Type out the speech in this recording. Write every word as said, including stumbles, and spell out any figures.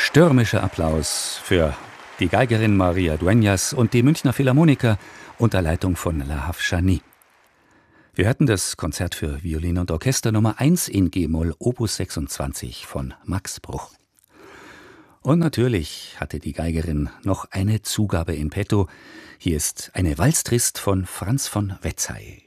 Stürmischer Applaus für die Geigerin Maria Dueñas und die Münchner Philharmoniker unter Leitung von Lahav Shani. Wir hörten das Konzert für Violine und Orchester Nummer eins in G-Moll, Opus sechsundzwanzig von Max Bruch. Und natürlich hatte die Geigerin noch eine Zugabe in petto. Hier ist eine Walztrist von Franz von Wetzey.